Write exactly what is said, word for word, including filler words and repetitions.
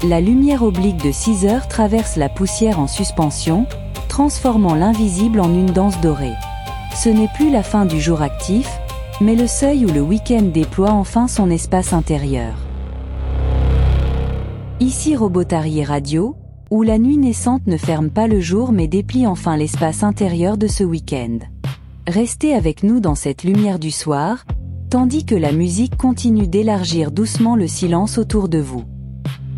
La lumière oblique de six heures traverse la poussière en suspension, transformant l'invisible en une danse dorée. Ce n'est plus la fin du jour actif, mais le seuil où le week-end déploie enfin son espace intérieur. Ici Robotarié Radio, où la nuit naissante ne ferme pas le jour mais déplie enfin l'espace intérieur de ce week-end. Restez avec nous dans cette lumière du soir, tandis que la musique continue d'élargir doucement le silence autour de vous.